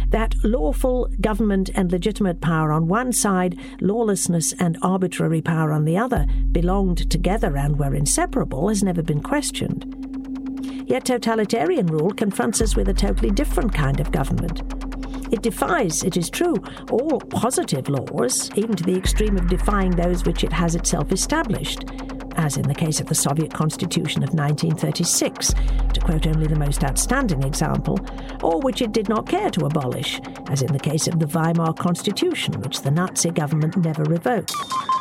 that lawful government and legitimate power on one side, lawlessness and arbitrary power on the other, belonged together and were inseparable has never been questioned. Yet totalitarian rule confronts us with a totally different kind of government. It defies, it is true, all positive laws, even to the extreme of defying those which it has itself established, as in the case of the Soviet Constitution of 1936, to quote only the most outstanding example, or which it did not care to abolish, as in the case of the Weimar Constitution, which the Nazi government never revoked.